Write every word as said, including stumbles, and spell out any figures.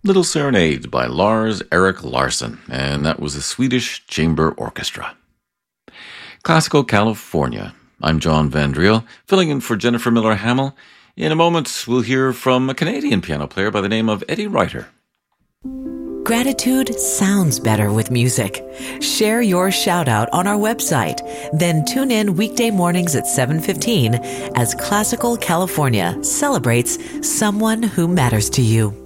Little Serenade by Lars Erik Larsson, and that was the Swedish Chamber Orchestra. Classical California. I'm John Van Driel, filling in for Jennifer Miller Hamill. In a moment, we'll hear from a Canadian piano player by the name of Eddie Reiter. Gratitude sounds better with music. Share your shout out on our website. Then tune in weekday mornings at seven fifteen as Classical California celebrates someone who matters to you.